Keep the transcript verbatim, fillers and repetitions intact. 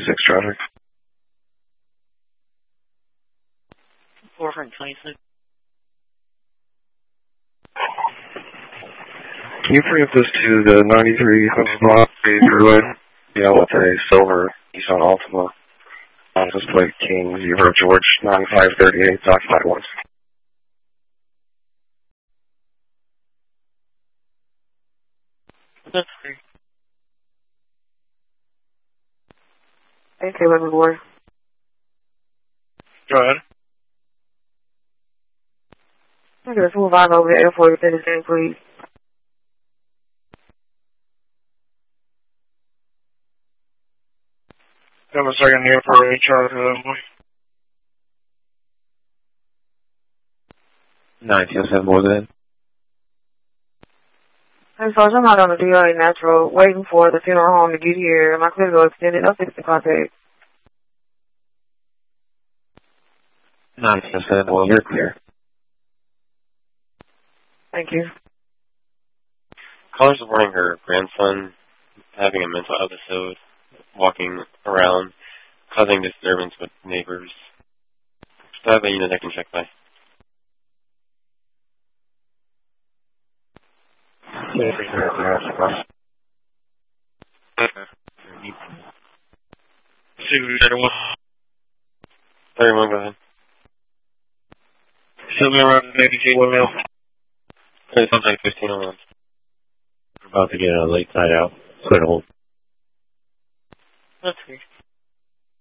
twenty-six traffic. four twenty-six. Can you bring up this to the ninety-three block throughway? Yeah, with a silver Nissan Altima. License plate King Zebra George ninety-five thirty-eight dot five one. That's great. Okay, eleven boy. Go ahead. Okay, let's move on over to airport within the same, please. Have a second here for a charge for that boy. nineteen oh seven more than. Hey, Sarge, I'm out on the D R A Natural, waiting for the funeral home to get here. My clear go extended. I'll fix the contact. nineteen oh seven, well, you're clear. Thank you. Caller's reporting her grandson having a mental episode, walking around, causing disturbance with neighbors. Still have a unit I can check by. thirty-one, go ahead. Seven around eighty-two, one mil. Something fifteen oh one. We're about to get a late side out. Clear to hold. That's great.